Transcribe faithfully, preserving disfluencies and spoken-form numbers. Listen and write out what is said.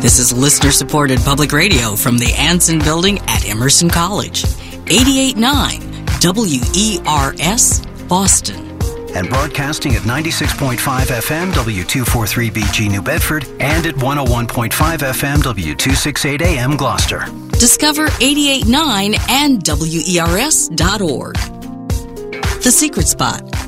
This is listener-supported public radio from the Anson Building at Emerson College. eighty-eight point nine W E R S, Boston. And broadcasting at ninety-six point five F M W two forty-three B G New Bedford and at one oh one point five F M W two sixty-eight A M Gloucester. Discover eighty-eight point nine and W E R S dot org. The Secret Spot.